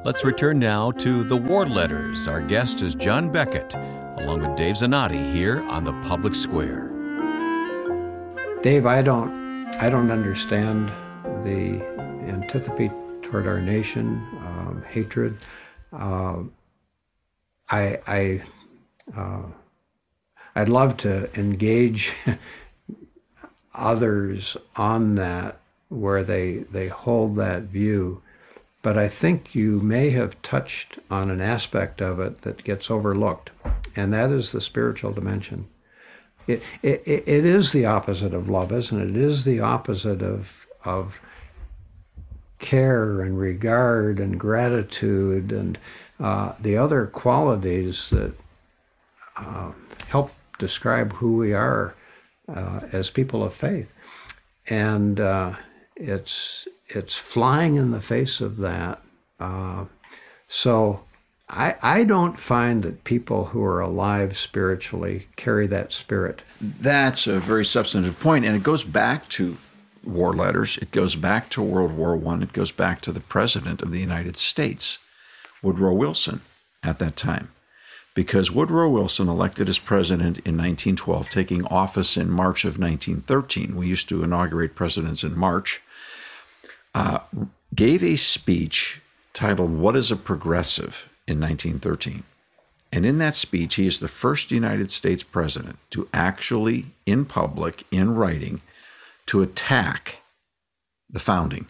Let's return now to The War Letters. Our guest is John Beckett, along with Dave Zanotti here on the Public Square. Dave, I don't understand the antipathy toward our nation, hatred. I'd love to engage others on that, where they hold that view. But I think you may have touched on an aspect of it that gets overlooked, and that is the spiritual dimension. It is the opposite of love, isn't it? It is the opposite of care and regard and gratitude and the other qualities that help describe who we are as people of faith. And it's flying in the face of that. So I don't find that people who are alive spiritually carry that spirit. That's a very substantive point, and it goes back to war letters. It goes back to World War I. It goes back to the President of the United States, Woodrow Wilson, at that time. Because Woodrow Wilson, elected as president in 1912, taking office in March of 1913, we used to inaugurate presidents in March, gave a speech titled, "What is a Progressive?" in 1913. And in that speech, he is the first United States president to actually, in public, in writing, to attack the founding.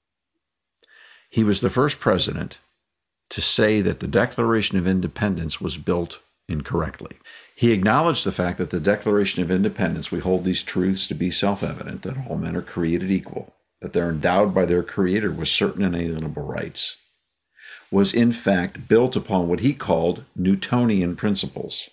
He was the first president to say that the Declaration of Independence was built incorrectly. He acknowledged the fact that the Declaration of Independence, we hold these truths to be self-evident, that all men are created equal, that they're endowed by their Creator with certain inalienable rights, was in fact built upon what he called Newtonian principles.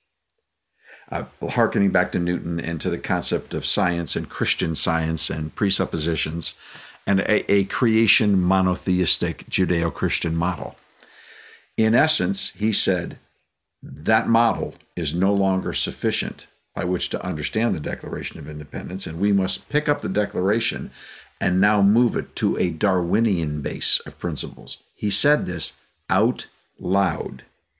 Harkening back to Newton and to the concept of science and Christian science and presuppositions and a creation monotheistic Judeo-Christian model. In essence, he said, that model is no longer sufficient by which to understand the Declaration of Independence, and we must pick up the Declaration and now move it to a Darwinian base of principles. He said this out loud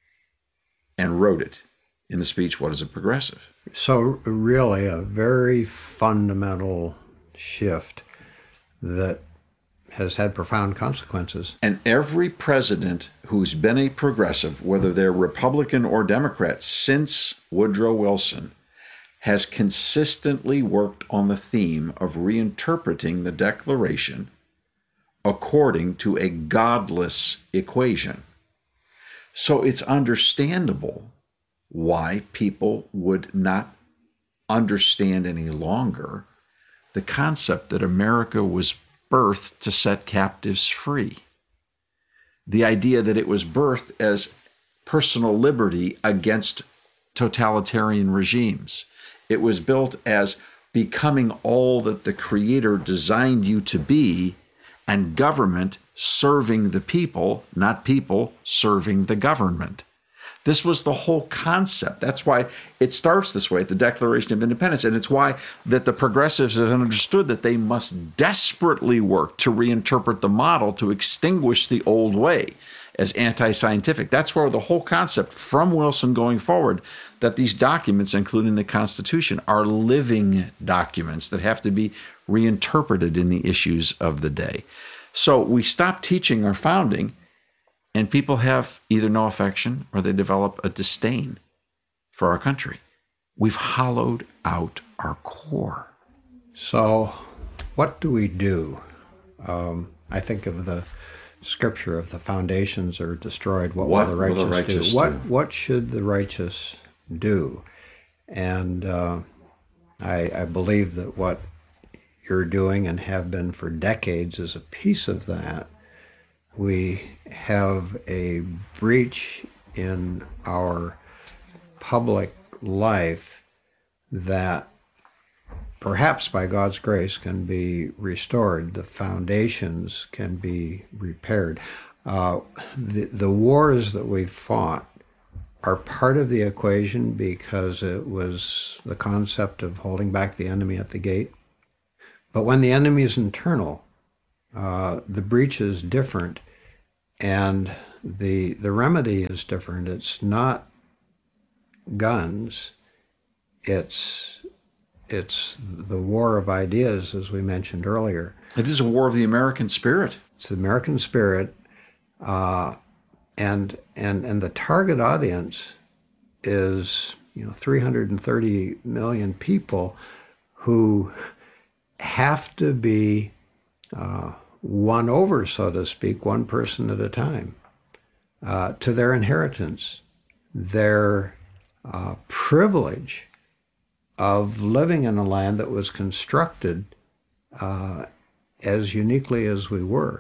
and wrote it in the speech, What is a Progressive? So really a very fundamental shift that has had profound consequences. And every president who's been a progressive, whether they're Republican or Democrat, since Woodrow Wilson, has consistently worked on the theme of reinterpreting the Declaration according to a godless equation. So it's understandable why people would not understand any longer the concept that America was birthed to set captives free. The idea that it was birthed as personal liberty against totalitarian regimes. It was built as becoming all that the Creator designed you to be, and government serving the people, not people serving the government. This was the whole concept. That's why it starts this way, the Declaration of Independence. And it's why that the progressives have understood that they must desperately work to reinterpret the model to extinguish the old way as anti-scientific. That's where the whole concept from Wilson going forward, that these documents, including the Constitution, are living documents that have to be reinterpreted in the issues of the day. So we stop teaching our founding, and people have either no affection or they develop a disdain for our country. We've hollowed out our core. So what do we do? I think of the scripture, if the foundations are destroyed, what will the righteous do? What should the righteous do? And I believe that what you're doing and have been for decades is a piece of that. We have a breach in our public life that perhaps by God's grace can be restored. The foundations can be repaired. The wars that we've fought are part of the equation because it was the concept of holding back the enemy at the gate. But when the enemy is internal, the breach is different, And the remedy is different. It's not guns. It's the war of ideas, as we mentioned earlier. It is a war of the American spirit. It's the American spirit, and the target audience is 330 million people who have to be won over, so to speak, one person at a time, to their inheritance, their privilege of living in a land that was constructed as uniquely as we were.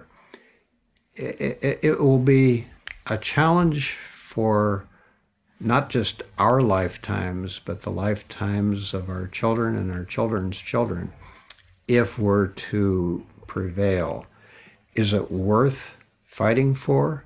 It will be a challenge for not just our lifetimes, but the lifetimes of our children and our children's children, if we're to prevail. Is it worth fighting for?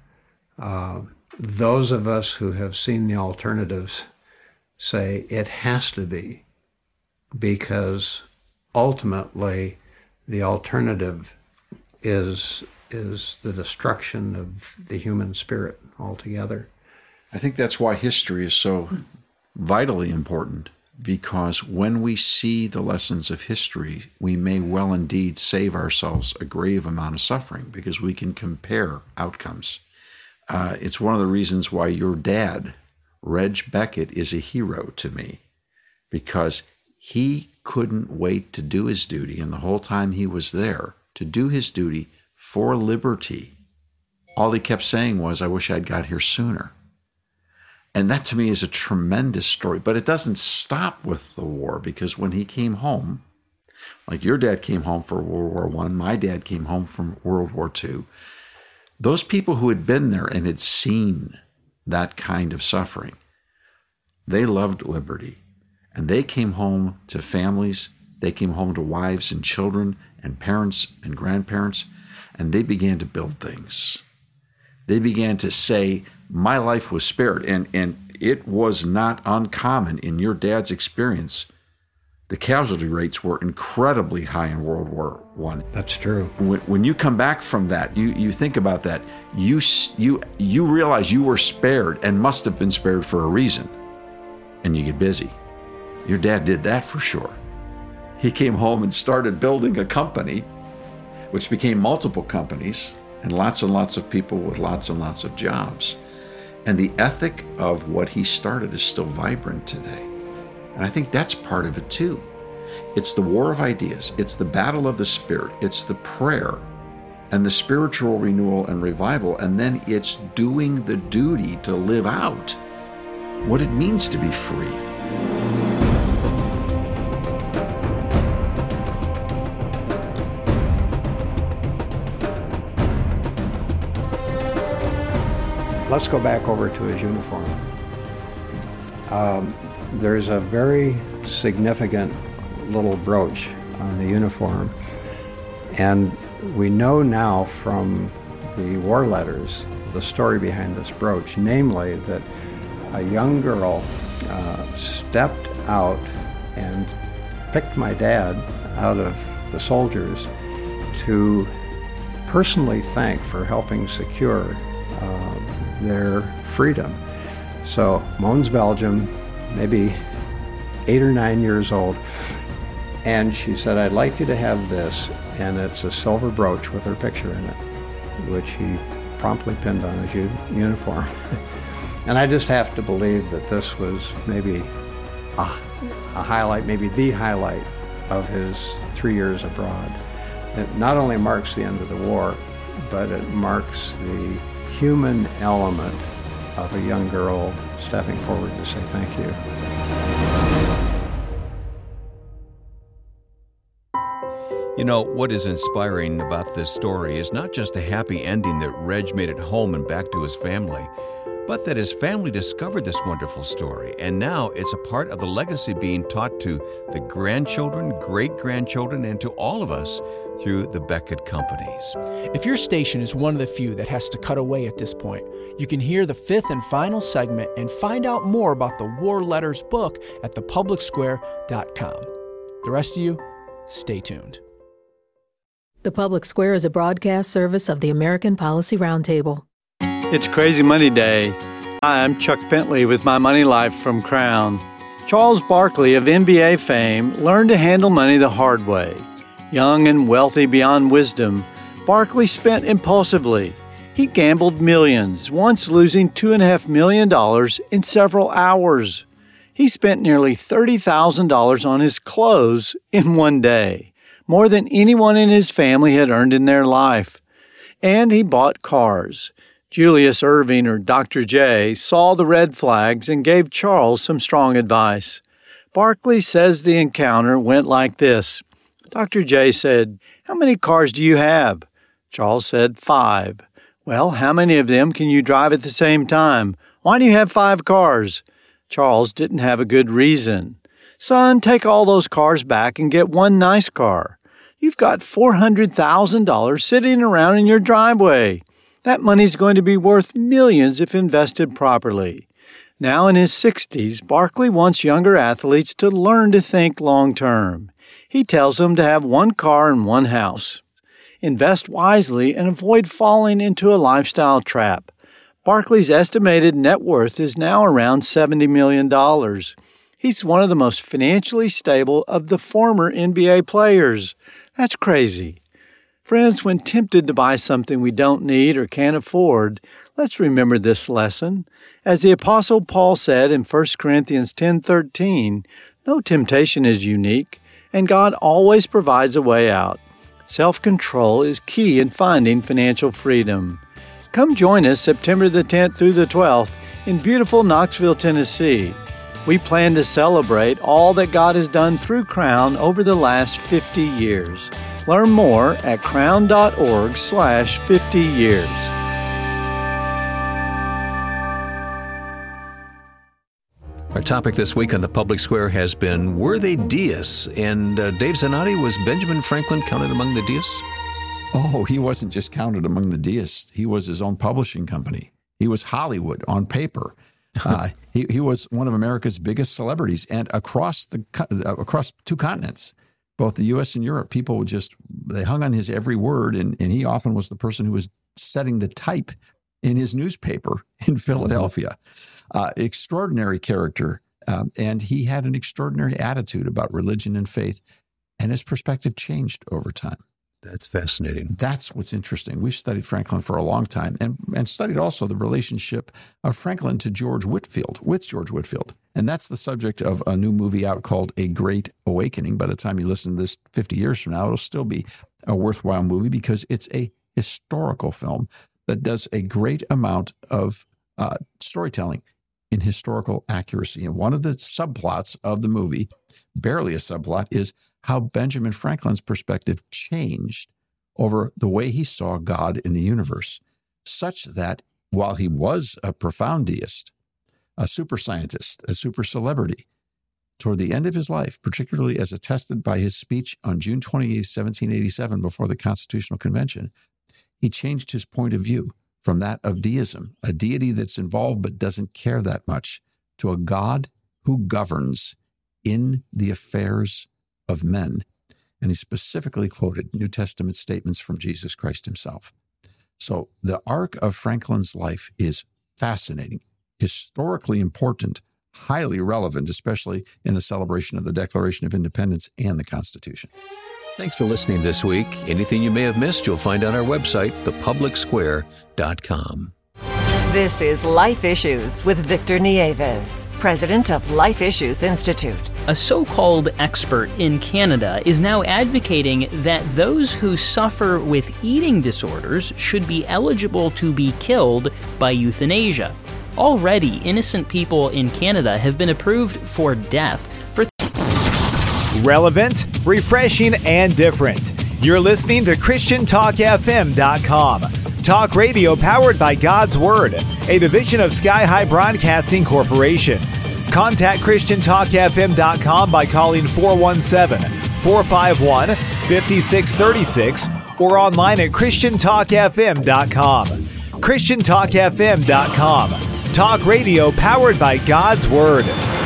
Those of us who have seen the alternatives say it has to be, because ultimately the alternative is the destruction of the human spirit altogether. I think that's why history is so vitally important, because when we see the lessons of history, we may well indeed save ourselves a grave amount of suffering, because we can compare outcomes. It's one of the reasons why your dad, Reg Beckett, is a hero to me, because he couldn't wait to do his duty, and the whole time he was there, to do his duty for liberty. All he kept saying was, I wish I'd got here sooner. And that to me is a tremendous story, but it doesn't stop with the war, because when he came home, like your dad came home for World War I, my dad came home from World War II, those people who had been there and had seen that kind of suffering, they loved liberty. And they came home to families, they came home to wives and children and parents and grandparents, and they began to build things. They began to say, my life was spared. And it was not uncommon in your dad's experience. The casualty rates were incredibly high in World War I. That's true. When you come back from that, you think about that, you realize you were spared and must have been spared for a reason. And you get busy. Your dad did that for sure. He came home and started building a company, which became multiple companies, and lots of people with lots and lots of jobs. And the ethic of what he started is still vibrant today. And I think that's part of it too. It's the war of ideas. It's the battle of the spirit. It's the prayer and the spiritual renewal and revival. And then it's doing the duty to live out what it means to be free. Let's go back over to his uniform. There's a very significant little brooch on the uniform, and we know now from the war letters the story behind this brooch, namely that a young girl stepped out and picked my dad out of the soldiers to personally thank for helping secure their freedom. So Mons, Belgium, maybe 8 or 9 years old, and she said, I'd like you to have this, and it's a silver brooch with her picture in it, which he promptly pinned on his uniform. And I just have to believe that this was maybe a highlight, maybe the highlight of his 3 years abroad. It not only marks the end of the war, but it marks the human element of a young girl stepping forward to say thank you. You know, what is inspiring about this story is not just the happy ending that Reg made it home and back to his family, but that his family discovered this wonderful story, and now it's a part of the legacy being taught to the grandchildren, great-grandchildren, and to all of us through the Beckett Companies. If your station is one of the few that has to cut away at this point, you can hear the fifth and final segment and find out more about the War Letters book at thepublicsquare.com. The rest of you, stay tuned. The Public Square is a broadcast service of the American Policy Roundtable. It's Crazy Money Day. Hi, I'm Chuck Bentley with my Money Life from Crown. Charles Barkley of NBA fame learned to handle money the hard way. Young and wealthy beyond wisdom, Barkley spent impulsively. He gambled millions, once losing $2.5 million in several hours. He spent nearly $30,000 on his clothes in one day, more than anyone in his family had earned in their life. And he bought cars. Julius Erving, or Dr. J, saw the red flags and gave Charles some strong advice. Barkley says the encounter went like this. Dr. J said, "How many cars do you have?" Charles said, 5. "Well, how many of them can you drive at the same time? Why do you have 5 cars?" Charles didn't have a good reason. "Son, take all those cars back and get one nice car. You've got $400,000 sitting around in your driveway. That money's going to be worth millions if invested properly." Now in his 60s, Barkley wants younger athletes to learn to think long-term. He tells them to have one car and one house. Invest wisely and avoid falling into a lifestyle trap. Barkley's estimated net worth is now around $70 million. He's one of the most financially stable of the former NBA players. That's crazy. Friends, when tempted to buy something we don't need or can't afford, let's remember this lesson. As the Apostle Paul said in 1 Corinthians 10:13, no temptation is unique, and God always provides a way out. Self-control is key in finding financial freedom. Come join us September the 10th through the 12th in beautiful Knoxville, Tennessee. We plan to celebrate all that God has done through Crown over the last 50 years. Learn more at crown.org/50years. Our topic this week on the Public Square has been, were they deists? And Dave Zanotti, was Benjamin Franklin counted among the deists? Oh, he wasn't just counted among the deists. He was his own publishing company. He was Hollywood on paper. He was one of America's biggest celebrities, and across 2 continents, both the U.S. and Europe, people they hung on his every word, and he often was the person who was setting the type in his newspaper in Philadelphia. Extraordinary character, and he had an extraordinary attitude about religion and faith, and his perspective changed over time. That's fascinating. That's what's interesting. We've studied Franklin for a long time and studied also the relationship of Franklin to George Whitefield, with George Whitefield. And that's the subject of a new movie out called A Great Awakening. By the time you listen to this 50 years from now, it'll still be a worthwhile movie because it's a historical film that does a great amount of storytelling in historical accuracy. And one of the subplots of the movie, barely a subplot, is how Benjamin Franklin's perspective changed over the way he saw God in the universe, such that while he was a profound deist, a super scientist, a super celebrity, toward the end of his life, particularly as attested by his speech on June 28, 1787, before the Constitutional Convention, he changed his point of view from that of deism, a deity that's involved but doesn't care that much, to a God who governs in the affairs of men. And he specifically quoted New Testament statements from Jesus Christ himself. So the arc of Franklin's life is fascinating, historically important, highly relevant, especially in the celebration of the Declaration of Independence and the Constitution. Thanks for listening this week. Anything you may have missed, you'll find on our website, thepublicsquare.com. This is Life Issues with Victor Nieves, president of Life Issues Institute. A so-called expert in Canada is now advocating that those who suffer with eating disorders should be eligible to be killed by euthanasia. Already, innocent people in Canada have been approved for death for relevant, refreshing, and different. You're listening to ChristianTalkFM.com. Talk radio powered by God's Word, a division of Sky High Broadcasting Corporation. Contact ChristianTalkFM.com by calling 417-451-5636 or online at ChristianTalkFM.com. ChristianTalkFM.com. Talk radio powered by God's Word.